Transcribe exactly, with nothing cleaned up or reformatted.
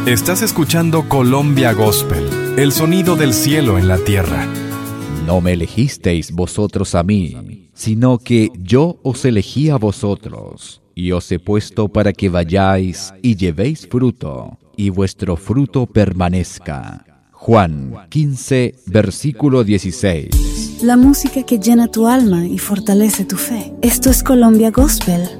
Estás escuchando Colombia Gospel, el sonido del cielo en la tierra. No me elegisteis vosotros a mí, sino que yo os elegí a vosotros, y os he puesto para que vayáis y llevéis fruto, y vuestro fruto permanezca. Juan quince, versículo dieciséis. La música que llena tu alma y fortalece tu fe. Esto es Colombia Gospel